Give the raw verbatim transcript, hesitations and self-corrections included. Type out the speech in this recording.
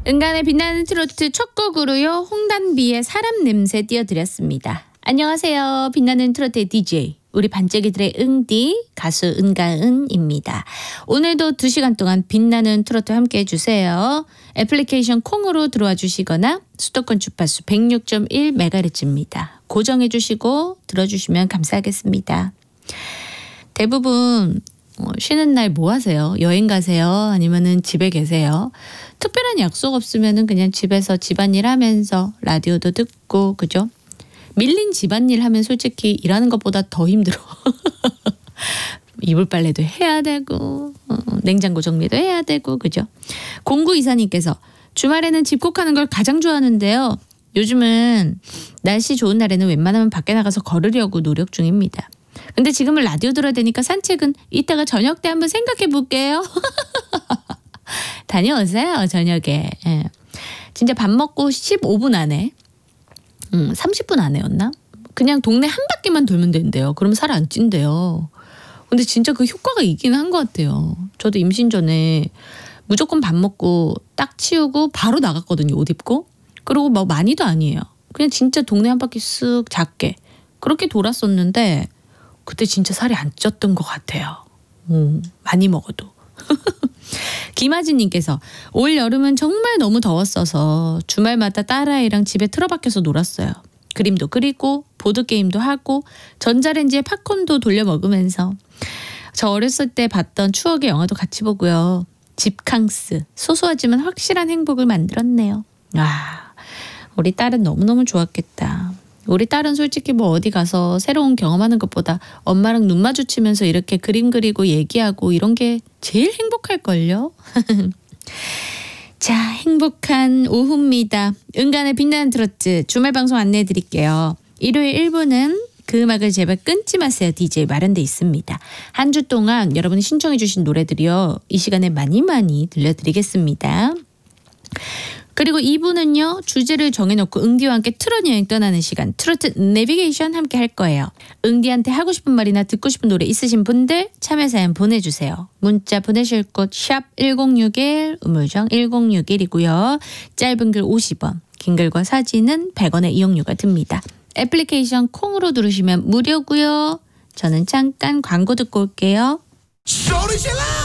은간의 빛나는 트로트 첫 곡으로요. 홍단비의 사람 냄새 띄워드렸습니다. 안녕하세요. 빛나는 트로트의 디제이 우리 반짝이들의 응디 가수 은가은입니다. 오늘도 두 시간 동안 빛나는 트로트 함께 해주세요. 애플리케이션 콩으로 들어와 주시거나 수도권 주파수 백육 점 일 메가헤르츠입니다. 고정해 주시고 들어주시면 감사하겠습니다. 대부분 쉬는 날 뭐 하세요? 여행 가세요? 아니면은 집에 계세요? 특별한 약속 없으면은 그냥 집에서 집안일 하면서 라디오도 듣고 그죠? 밀린 집안일 하면 솔직히 일하는 것보다 더 힘들어. 이불 빨래도 해야 되고 어, 냉장고 정리도 해야 되고 그죠? 공구이사님께서 주말에는 집콕하는 걸 가장 좋아하는데요. 요즘은 날씨 좋은 날에는 웬만하면 밖에 나가서 걸으려고 노력 중입니다. 근데 지금은 라디오 들어야 되니까 산책은 이따가 저녁 때 한번 생각해 볼게요. 다녀오세요 저녁에. 예. 진짜 밥 먹고 십오 분 안에 음, 삼십 분 안에였나? 그냥 동네 한 바퀴만 돌면 된대요. 그러면 살 안 찐대요. 근데 진짜 그 효과가 있긴 한 것 같아요. 저도 임신 전에 무조건 밥 먹고 딱 치우고 바로 나갔거든요. 옷 입고. 그리고 뭐 많이도 아니에요. 그냥 진짜 동네 한 바퀴 쓱 작게 그렇게 돌았었는데 그때 진짜 살이 안 쪘던 것 같아요. 음, 많이 먹어도. 김하진님께서 올 여름은 정말 너무 더웠어서 주말마다 딸아이랑 집에 틀어박혀서 놀았어요. 그림도 그리고 보드게임도 하고 전자레인지에 팝콘도 돌려 먹으면서 저 어렸을 때 봤던 추억의 영화도 같이 보고요. 집캉스 소소하지만 확실한 행복을 만들었네요. 와, 우리 딸은 너무너무 좋았겠다. 우리 딸은 솔직히 뭐 어디 가서 새로운 경험하는 것보다 엄마랑 눈 마주치면서 이렇게 그림 그리고 얘기하고 이런 게 제일 행복할걸요. 자, 행복한 오후입니다. 은간의 빛나는 트로트 주말 방송 안내해 드릴게요. 일요일 일 부는 그 음악을 제발 끊지 마세요. 디제이 마련돼 있습니다. 한 주 동안 여러분이 신청해 주신 노래들이요. 이 시간에 많이 많이 들려드리겠습니다. 그리고 이 부는요. 주제를 정해놓고 응디와 함께 트롯 여행 떠나는 시간 트로트 내비게이션 함께 할 거예요. 응디한테 하고 싶은 말이나 듣고 싶은 노래 있으신 분들 참여 사연 보내주세요. 문자 보내실 곳 샵 일공육일 우물정 일공육일이고요. 짧은 글 오십 원 긴 글과 사진은 백 원의 이용료가 듭니다. 애플리케이션 콩으로 들으시면 무료고요. 저는 잠깐 광고 듣고 올게요.